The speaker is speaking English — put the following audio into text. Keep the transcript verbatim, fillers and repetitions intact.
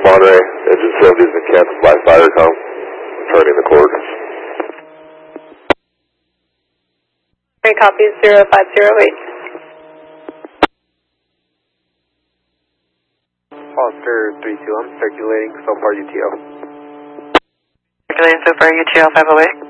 Monterey, engine seventy has been canceled by Firecom, turning the coordinates. Three copies, zero five zero eight. Foster three two, I'm circulating so far U T O. Circulating so far U T O five oh eight.